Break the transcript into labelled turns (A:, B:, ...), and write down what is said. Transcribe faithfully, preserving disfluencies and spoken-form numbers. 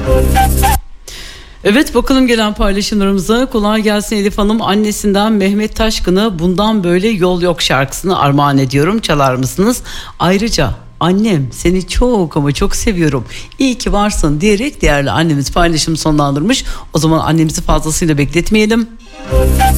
A: Evet, bakalım gelen paylaşımlarımıza. Kolay gelsin Elif Hanım. Annesinden Mehmet Taşkın'a Bundan Böyle Yol Yok şarkısını armağan ediyorum. Çalar mısınız? Ayrıca annem seni çok ama çok seviyorum, İyi ki varsın diyerek değerli annemiz paylaşımı sonlandırmış. O zaman annemizi fazlasıyla bekletmeyelim.